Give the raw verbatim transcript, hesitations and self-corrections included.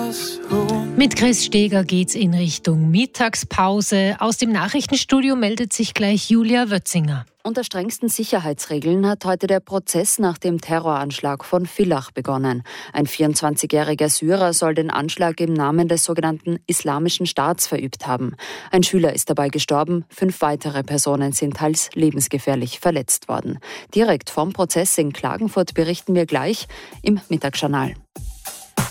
Mit Chris Steger geht's in Richtung Mittagspause. Aus dem Nachrichtenstudio meldet sich gleich Julia Wötzinger. Unter strengsten Sicherheitsregeln hat heute der Prozess nach dem Terroranschlag von Villach begonnen. Ein vierundzwanzigjähriger Syrer soll den Anschlag im Namen des sogenannten Islamischen Staats verübt haben. Ein Schüler ist dabei gestorben, fünf weitere Personen sind teils lebensgefährlich verletzt worden. Direkt vom Prozess in Klagenfurt berichten wir gleich im Mittagsjournal.